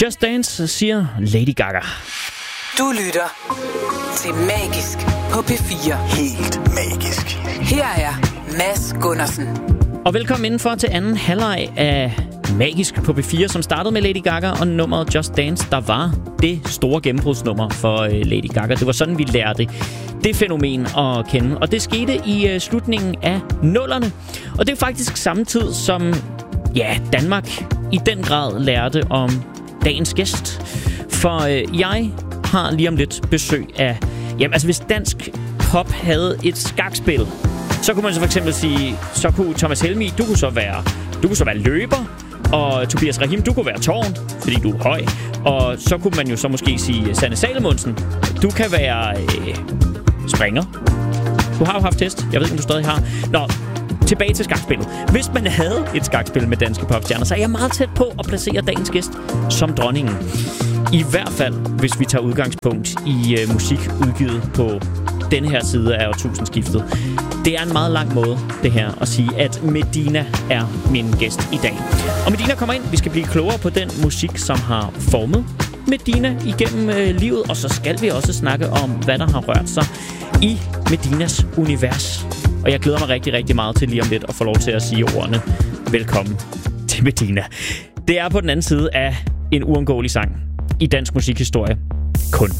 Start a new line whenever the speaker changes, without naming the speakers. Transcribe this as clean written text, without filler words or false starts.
Just Dance, siger Lady Gaga.
Du lytter til Magisk på P4.
Helt magisk.
Her er Mads Gundersen.
Og velkommen indenfor til anden halvleg af Magisk på P4, som startede med Lady Gaga og nummeret Just Dance, der var det store gennembrudsnummer for Lady Gaga. Det var sådan, vi lærte det fænomen at kende. Og det skete i slutningen af 00'erne. Og det er faktisk samtidig som Danmark i den grad lærte om dagens gæst. For jeg har lige om lidt besøg af... hvis dansk pop havde et skakspil, så kunne man så for eksempel sige, så kunne Thomas Helmig, du kunne så være løber, og Tobias Rahim, du kunne være tårn, fordi du er høj. Og så kunne man jo så måske sige, Sanne Salomonsen, du kan være springer. Du har jo haft test. Jeg ved ikke, om du stadig har. Nå, tilbage til skakspillet. Hvis man havde et skakspil med danske popstjerner, så er jeg meget tæt på at placere dagens gæst som dronningen. I hvert fald, hvis vi tager udgangspunkt i musik udgivet på denne her side af årtusindskiftet. Det er en meget lang måde, det her, at sige, at Medina er min gæst i dag. Og Medina kommer ind. Vi skal blive klogere på den musik, som har formet Medina igennem livet. Og så skal vi også snakke om, hvad der har rørt sig i Medinas univers. Og jeg glæder mig rigtig, rigtig meget til lige om lidt at få lov til at sige ordene. Velkommen til Medina. Det er på den anden side af en uundgåelig sang i dansk musikhistorie. Kun